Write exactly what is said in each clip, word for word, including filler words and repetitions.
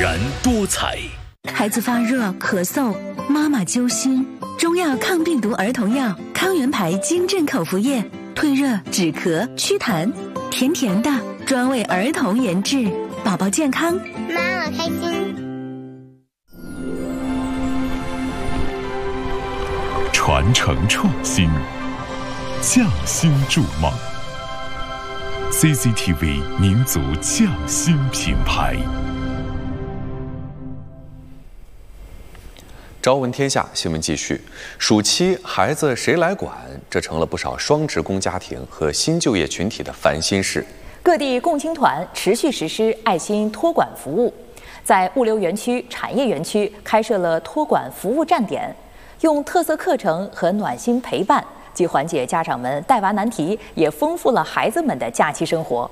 然多彩。 孩子发热、咳嗽，妈妈揪心，中药抗病毒儿童药康元牌金镇口服液，退热、止咳、祛痰，甜甜的，专为儿童研制，宝宝健康， 妈妈开心。 传承创新，匠心筑梦。C C T V 民族匠心品牌。 朝闻天下新闻继续，暑期孩子谁来管？这成了不少双职工家庭和新就业群体的烦心事。 各地共青团持续实施爱心托管服务，在物流园区、产业园区开设了托管服务站点，用特色课程和暖心陪伴，既缓解家长们带娃难题，也丰富了孩子们的假期生活。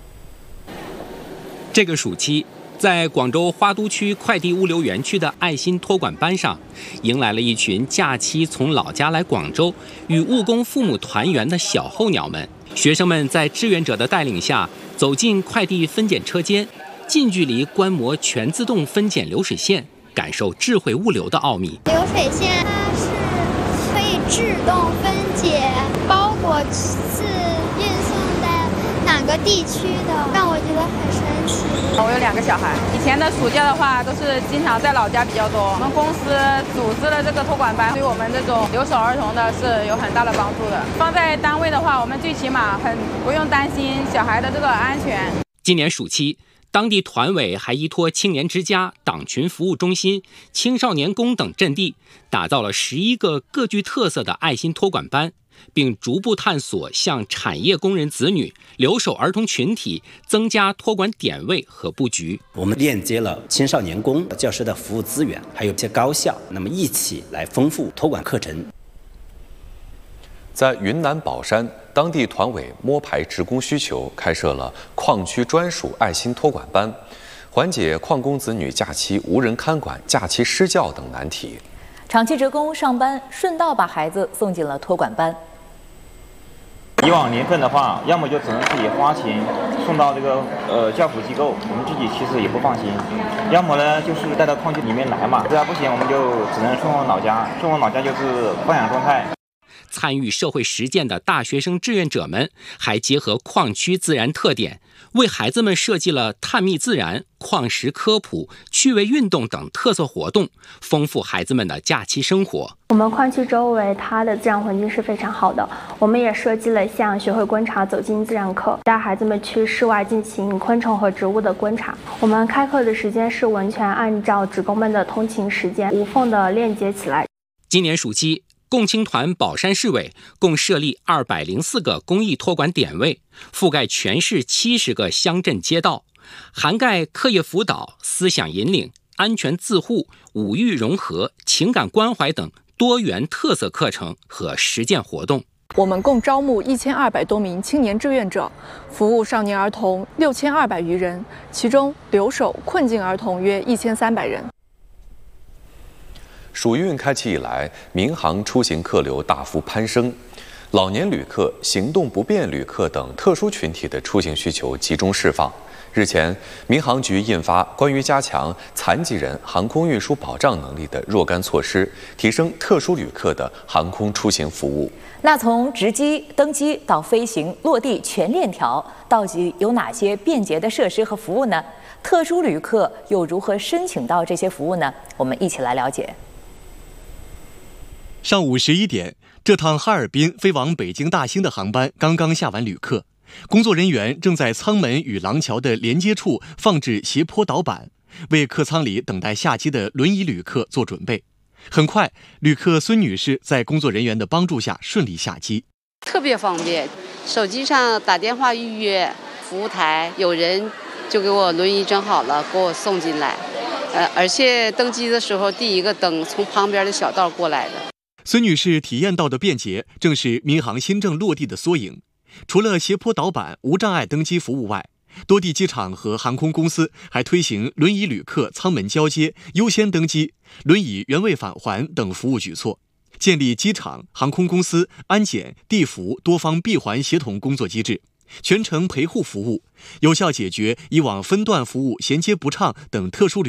这个暑期，在广州花都区快递物流园区的爱心托管班上，迎来了一群假期从老家来广州与务工父母团圆的小候鸟们。学生们在志愿者的带领下，走进快递分拣车间，近距离观摩全自动分拣流水线，感受智慧物流的奥秘。 流水线它是可以自动分解包裹是运送在哪个地区的，让我觉得很神奇。 我有两个小孩，以前的暑假的话都是经常在老家比较多。我们公司组织了这个托管班，对我们这种留守儿童的是有很大的帮助的。放在单位的话，我们最起码很不用担心小孩的这个安全。 今年暑期，当地团委还依托青年之家、党群服务中心、青少年宫等阵地，打造了十一个各具特色的爱心托管班，并逐步探索向产业工人子女、留守儿童群体增加托管点位和布局。 我们链接了青少年宫教师的服务资源，还有一些高校，那么一起来丰富托管课程。 在云南保山，当地团委摸排职工需求，开设了矿区专属爱心托管班，缓解矿工子女假期无人看管、假期失教等难题。 长期职工上班，顺道把孩子送进了托管班。 以往年份的话，要么就只能自己花钱送到这个呃教辅机构，我们自己其实也不放心；要么呢就是带到矿区里面来嘛，实在不行我们就只能送往老家，送往老家就是放养状态。 参与社会实践的大学生志愿者们还结合矿区自然特点，为孩子们设计了探秘自然、矿石科普、趣味运动等特色活动，丰富孩子们的假期生活。 我们矿区周围它的自然环境是非常好的，我们也设计了像学会观察、走进自然课，带孩子们去室外进行昆虫和植物的观察。我们开课的时间是完全按照职工们的通勤时间无缝的链接起来。 今年暑期，共青团保山市委共设立二百零四个公益托管点位，覆盖全市七十个乡镇街道，涵盖课业辅导、思想引领、安全自护、五育融合、情感关怀等多元特色课程和实践活动。 我们共招募一千二百多名青年志愿者，服务少年儿童六千二百余人，其中留守困境儿童约一千三百人。 暑运开启以来，民航出行客流大幅攀升，老年旅客、行动不便旅客等特殊群体的出行需求集中释放。日前，民航局印发关于加强残疾人航空运输保障能力的若干措施，提升特殊旅客的航空出行服务。 那从值机、登机到飞行、落地全链条，到底有哪些便捷的设施和服务呢？特殊旅客又如何申请到这些服务呢？我们一起来了解。 上午十一点，这趟哈尔滨飞往北京大兴的航班刚刚下完旅客，工作人员正在舱门与廊桥的连接处放置斜坡导板，为客舱里等待下机的轮椅旅客做准备。很快，旅客孙女士在工作人员的帮助下顺利下机， 特别方便。手机上打电话预约，服务台有人就给我轮椅整好了，给我送进来。呃，而且登机的时候第一个登从旁边的小道过来的。 孙女士体验到的便捷，正是民航新政落地的缩影。除了斜坡导板、无障碍登机服务外，多地机场和航空公司还推行轮椅旅客舱门交接、优先登机、轮椅原位返还等服务举措，建立机场、航空公司、安检、地服多方闭环协同工作机制，全程陪护服务，有效解决以往分段服务衔接不畅等特殊旅